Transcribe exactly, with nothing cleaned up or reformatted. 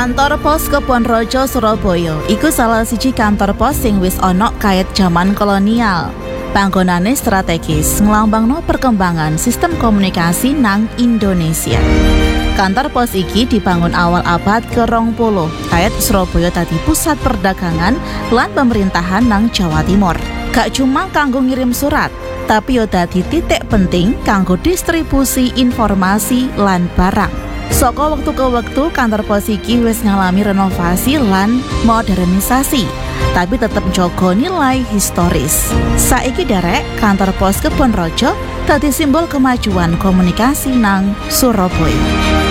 Kantor Pos Kebonrojo Surabaya iku salah siji kantor pos sing wis ana kait jaman kolonial. Panggonane strategis nglambangno perkembangan sistem komunikasi nang Indonesia. Kantor pos iki dibangun awal abad ke rong puluh kait Surabaya dadi pusat perdagangan lan pemerintahan nang Jawa Timur. Gak cuma kanggo ngirim surat, tapi yo dadi titik penting kanggo distribusi informasi lan barang. Saka wektu ke wektu kantor pos iki wis ngalami renovasi lan modernisasi, tapi tetep njaga nilai historis. Saiki derek kantor pos Kebonrojo dadi simbol kemajuan komunikasi nang Surabaya.